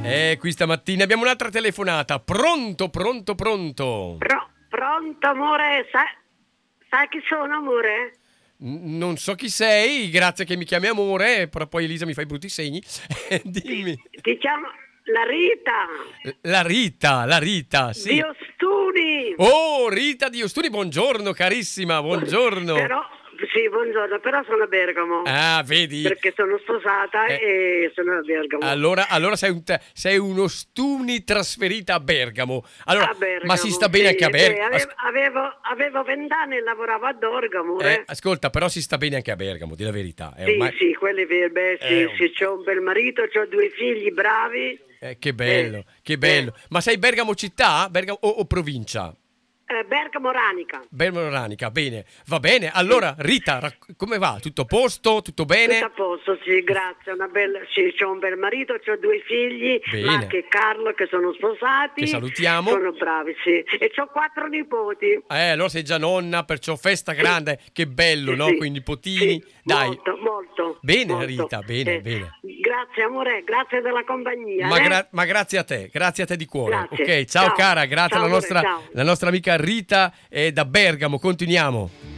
Qui stamattina abbiamo un'altra telefonata. Pronto? Pronto amore, sai chi sono amore? Non so chi sei, grazie che mi chiami amore, però poi Elisa mi fa i brutti segni. Dimmi. Ti chiamo la Rita. La Rita, sì. Di Ostuni. Oh, Rita di Ostuni, buongiorno carissima, buongiorno. Sì, buongiorno, però sono a Bergamo. Ah, vedi? Perché sono sposata e sono a Bergamo. Allora sei un Ostuni trasferita a Bergamo. Allora, a Bergamo, ma si sta bene anche a Bergamo. Avevo 20 anni e lavoravo a Bergamo. Ascolta, però si sta bene anche a Bergamo, di la verità. Sì, quelli veri, sì, c'ho un bel marito, c'ho 2 figli bravi. Che bello, che bello. Ma sei Bergamo città? Bergamo o provincia? Bergamo Ranica, bene, va bene. Allora, Rita, come va? Tutto a posto? Tutto bene? Tutto a posto, sì, grazie. C'ho un bel marito, c'ho 2 figli, bene. Marco e Carlo, che sono sposati. Che salutiamo. Sono bravi, sì. E c'ho 4 nipoti. Allora sei già nonna, perciò festa grande. Che bello, no? Sì, Con i nipotini. Sì, dai. Molto. Bene, molto. Rita, bene. Grazie amore, grazie della compagnia. Ma grazie a te di cuore. Grazie. Ok, ciao cara, grazie ciao, alla amore, ciao. nostra amica Rita da Bergamo. Continuiamo.